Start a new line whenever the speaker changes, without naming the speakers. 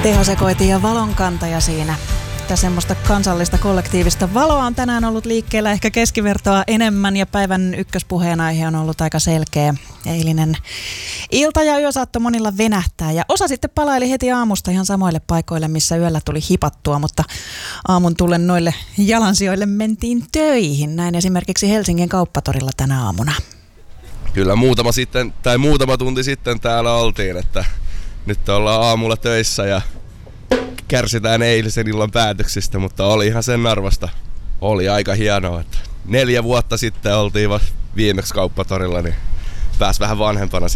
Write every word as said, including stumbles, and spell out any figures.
Tehosekoitin ja valonkantaja siinä. Että semmoista kansallista kollektiivista valoa on tänään ollut liikkeellä ehkä keskivertoa enemmän ja päivän ykköspuheenaihe on ollut aika selkeä. Eilinen ilta ja yö saattoi monilla venähtää ja osa sitten palaili heti aamusta ihan samoille paikoille, missä yöllä tuli hipattua, mutta aamun tullen noille jalansijoille mentiin töihin. Näin esimerkiksi Helsingin kauppatorilla tänä aamuna.
Kyllä muutama, sitten, tai muutama tunti sitten täällä oltiin, että nyt ollaan aamulla töissä ja kärsitään eilisen illan päätöksistä, mutta oli ihan sen arvosta. Oli aika hienoa, että neljä vuotta sitten oltiin viimeksi kauppatorilla, niin pääsi vähän vanhempana